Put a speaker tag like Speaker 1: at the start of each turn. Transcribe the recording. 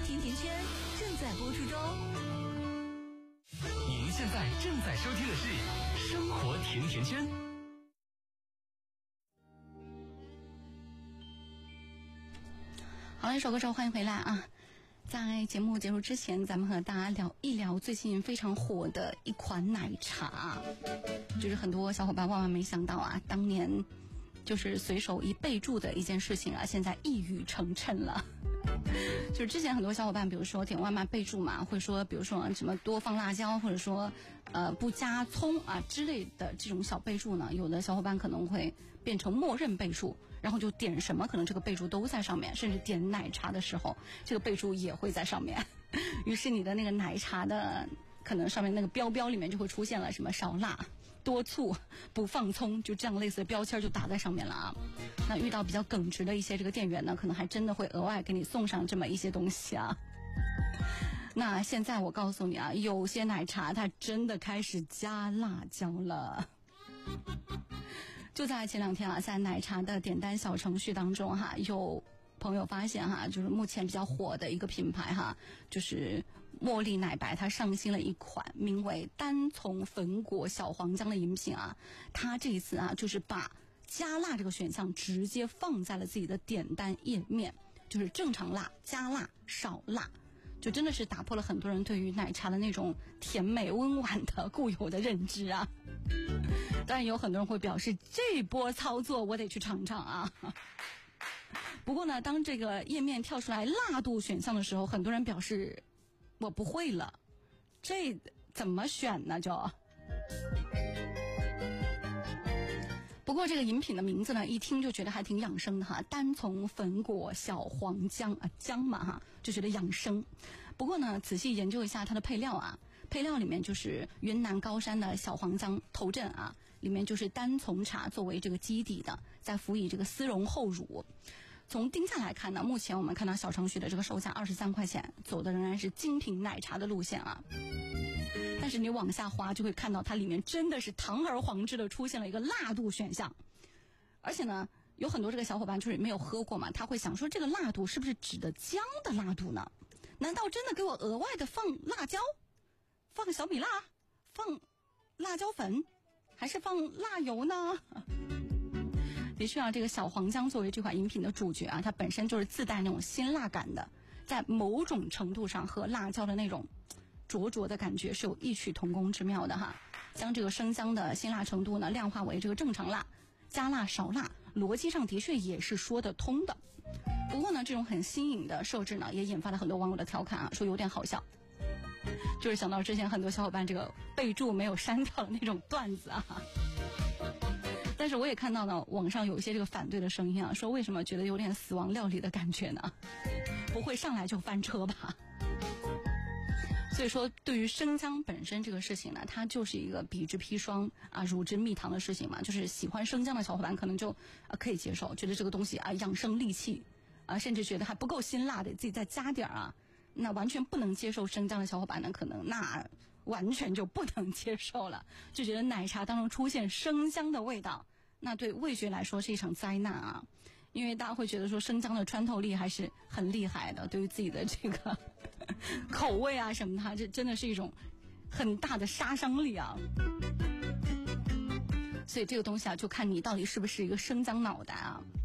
Speaker 1: 甜甜圈正在播出中。
Speaker 2: 您现在正在收听的是《生活甜甜圈》。
Speaker 3: 好了，一首歌之后欢迎回来啊！在节目结束之前，咱们和大家聊一聊最近非常火的一款奶茶，就是很多小伙伴万万没想到啊，当年就是随手一备注的一件事情啊，现在一语成谶了。就是之前很多小伙伴，比如说点外卖备注嘛，会说，比如说什么多放辣椒，或者说不加葱啊之类的这种小备注呢，有的小伙伴可能会变成默认备注，然后就点什么可能这个备注都在上面，甚至点奶茶的时候，这个备注也会在上面。于是你的那个奶茶的可能上面那个标里面就会出现了什么少辣、多醋、不放葱，就这样类似的标签就打在上面了啊。那遇到比较耿直的一些这个店员呢，可能还真的会额外给你送上这么一些东西啊。那现在我告诉你啊，有些奶茶它真的开始加辣椒了。就在前2天啊，在奶茶的点单小程序当中哈，有朋友发现哈，就是目前比较火的一个品牌哈，就是茉莉奶白，它上新了一款名为单丛粉果小黄姜的饮品啊。它这一次啊，就是把加辣这个选项直接放在了自己的点单页面，就是正常辣、加辣、少辣，就真的是打破了很多人对于奶茶的那种甜美温婉的固有的认知啊。当然有很多人会表示，这波操作我得去尝尝啊。不过呢，当这个页面跳出来辣度选项的时候，很多人表示我不会了，这怎么选呢？不过这个饮品的名字呢，一听就觉得还挺养生的哈，单丛粉果小黄姜啊，姜嘛哈，就觉得养生。不过呢，仔细研究一下它的配料啊，配料里面就是云南高山的小黄姜头阵啊，里面就是单丛茶作为这个基底的，再辅以这个丝绒厚乳。从定价来看呢，目前我们看到小程序的这个售价23块钱，走的仍然是精品奶茶的路线啊。但是你往下滑就会看到它里面真的是堂而皇之的出现了一个辣度选项，而且呢，有很多这个小伙伴就是没有喝过嘛，他会想说这个辣度是不是指的姜的辣度呢？难道真的给我额外的放辣椒、放小米辣、放辣椒粉，还是放辣油呢？的确啊，这个小黄姜作为这款饮品的主角啊，它本身就是自带那种辛辣感的，在某种程度上和辣椒的那种灼的感觉是有异曲同工之妙的哈。将这个生姜的辛辣程度呢量化为这个正常辣、加辣、少辣，逻辑上的确也是说得通的。不过呢，这种很新颖的设置呢，也引发了很多网友的调侃啊，说有点好笑。就是想到之前很多小伙伴这个备注没有删掉的那种段子啊。但是我也看到呢，网上有一些这个反对的声音啊，说为什么觉得有点死亡料理的感觉呢？不会上来就翻车吧？所以说，对于生姜本身这个事情呢，它就是一个彼之砒霜啊，乳之蜜糖的事情嘛。就是喜欢生姜的小伙伴可能就可以接受，觉得这个东西啊养生利气啊，甚至觉得还不够辛辣的，自己再加点啊。那完全不能接受生姜的小伙伴呢，可能那完全就不能接受了，就觉得奶茶当中出现生姜的味道，那对味觉来说是一场灾难啊。因为大家会觉得说生姜的穿透力还是很厉害的，对于自己的这个口味啊什么的，这真的是一种很大的杀伤力啊。所以这个东西啊，就看你到底是不是一个生姜脑袋啊。